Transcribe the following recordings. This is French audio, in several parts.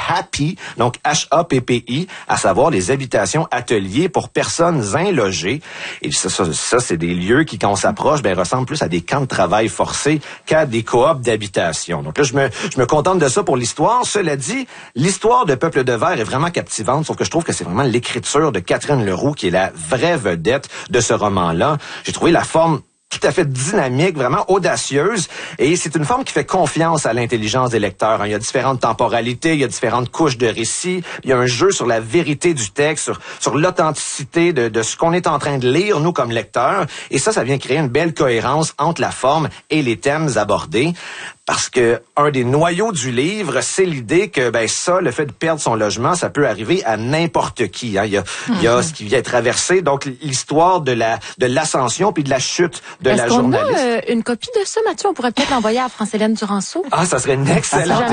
HAPPI, donc HAPPI, à savoir les habitations ateliers pour personnes inlogées. Et ça c'est des lieux qui, quand on s'approche, ressemblent plus à des camps de travail forcés qu'à des coops d'habitation. Donc là, je me contente de ça pour l'histoire. Cela dit, l'histoire de Peuple de Verre est vraiment captivante, sauf que je trouve que c'est vraiment l'écriture de Catherine Leroux qui est la vraie vedette de ce roman-là. J'ai trouvé la forme tout à fait dynamique, vraiment audacieuse, et c'est une forme qui fait confiance à l'intelligence des lecteurs. Il y a différentes temporalités, il y a différentes couches de récits, il y a un jeu sur la vérité du texte, sur l'authenticité de ce qu'on est en train de lire, nous, comme lecteurs, et ça vient créer une belle cohérence entre la forme et les thèmes abordés. Parce que un des noyaux du livre, c'est l'idée que le fait de perdre son logement, ça peut arriver à n'importe qui. Il y a ce qui vient traverser, donc l'histoire de l'ascension puis de la chute de la journaliste. Est-ce qu'on a une copie de ça, Mathieu? On pourrait peut-être l'envoyer à France-Hélène Duranceau. Ah, ça serait une excellente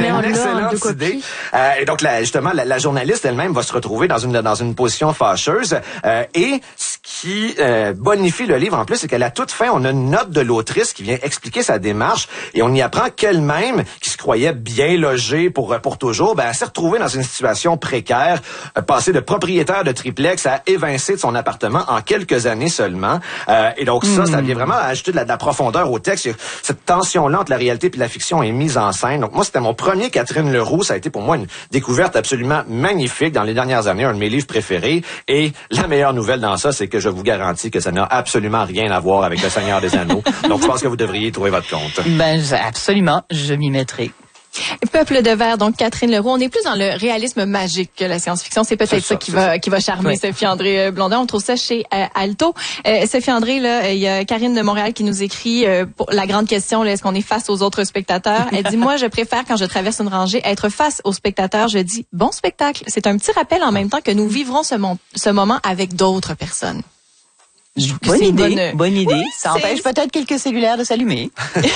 idée. Et donc justement, la journaliste elle-même va se retrouver dans une position fâcheuse. Et ce qui bonifie le livre en plus, c'est qu'à la toute fin, on a une note de l'autrice qui vient expliquer sa démarche et on y apprend qu'elle-même, qui se croyait bien logée pour toujours, elle s'est retrouvée dans une situation précaire, passée de propriétaire de triplex à évincée de son appartement en quelques années seulement. Et donc ça vient vraiment ajouter de la profondeur au texte. Cette tension-là entre la réalité et la fiction est mise en scène. Donc moi, c'était mon premier Catherine Leroux. Ça a été pour moi une découverte absolument magnifique dans les dernières années, un de mes livres préférés. Et la meilleure nouvelle dans ça, c'est que je vous garantis que ça n'a absolument rien à voir avec Le Seigneur des Anneaux. Donc je pense que vous devriez y trouver votre compte. Absolument. Je m'y mettrai. Peuple de Verre, donc Catherine Leroux. On est plus dans le réalisme magique que la science-fiction. C'est peut-être ça qui va charmer Sophie-André Blondin. On trouve ça chez Alto. Sophie-André, là, il y a Karine de Montréal qui nous écrit pour la grande question, là, est-ce qu'on est face aux autres spectateurs? Elle dit, moi, je préfère quand je traverse une rangée être face aux spectateurs. Je dis, bon spectacle. C'est un petit rappel en même temps que nous vivrons ce moment avec d'autres personnes. Bonne idée. Oui, ça empêche peut-être quelques cellulaires de s'allumer.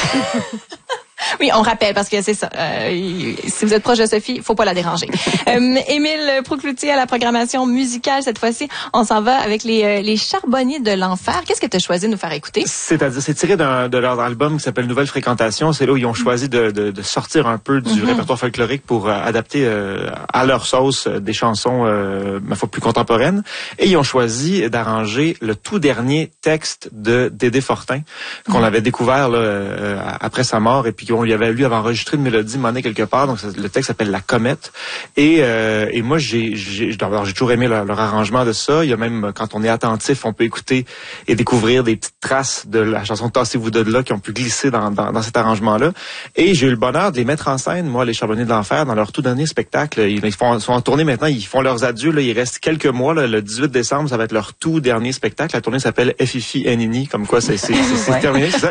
Oui, on rappelle parce que c'est ça. Si vous êtes proche de Sophie, faut pas la déranger. Émile Proucloutier à la programmation musicale cette fois-ci. On s'en va avec les Charbonniers de l'Enfer. Qu'est-ce que tu as choisi de nous faire écouter? C'est-à-dire, c'est tiré de leur album qui s'appelle Nouvelle Fréquentation. C'est là où ils ont choisi de sortir un peu du répertoire folklorique pour adapter à leur sauce des chansons, ma foi, plus contemporaines. Et ils ont choisi d'arranger le tout dernier texte de Dédé Fortin qu'on avait découvert là, après sa mort et puis qu'on lui avait enregistré une mélodie monnaie quelque part. Donc le texte s'appelle La Comète. Et moi j'ai toujours aimé leur arrangement de ça. Il y a même, quand on est attentif, on peut écouter et découvrir des petites traces de la chanson Tassez-vous de là qui ont pu glisser dans cet arrangement-là. Et j'ai eu le bonheur de les mettre en scène, moi, les Charbonniers de l'Enfer, dans leur tout dernier spectacle. Ils sont en tournée maintenant, ils font leurs adieux. Là, il reste quelques mois. Là, le 18 décembre, ça va être leur tout dernier spectacle. La tournée s'appelle Fifi et Nini, comme quoi c'est terminé, c'est ça.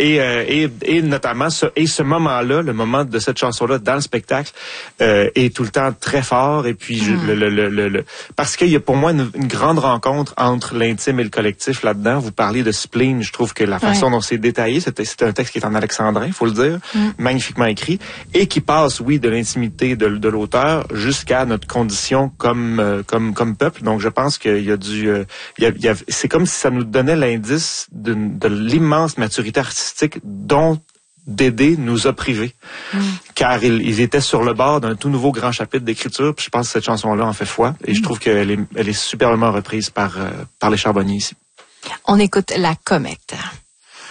Et notamment ce moment-là, le moment de cette chanson-là dans le spectacle, est tout le temps très fort. Et puis parce qu'il y a pour moi une grande rencontre entre l'intime et le collectif là-dedans. Vous parlez de spleen, je trouve que la façon dont c'est détaillé, c'est un texte qui est en alexandrin, il faut le dire, magnifiquement écrit, et qui passe, oui, de l'intimité de l'auteur jusqu'à notre condition comme peuple. Donc je pense qu'il y a c'est comme si ça nous donnait l'indice de l'immense maturité artistique dont Dédé nous a privés, car ils étaient sur le bord d'un tout nouveau grand chapitre d'écriture. Puis je pense que cette chanson-là en fait foi, et je trouve qu'elle est superbement reprise par les Charbonniers ici. On écoute La Comète.